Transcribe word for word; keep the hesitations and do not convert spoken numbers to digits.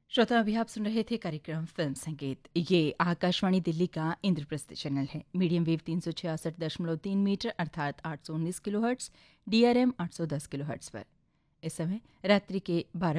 श्रोता, अभी आप सुन रहे थे कार्यक्रम फिल्म संगीत। ये आकाशवाणी दिल्ली का इंद्रप्रस्थ चैनल है। मीडियम वेव तीन सौ छियासठ दशमलव तीन मीटर अर्थात आठ सौ उन्नीस किलो हर्ट्स, डीआरएम आठ सौ दस किलो हर्ट्स पर। इस समय रात्रि के बारह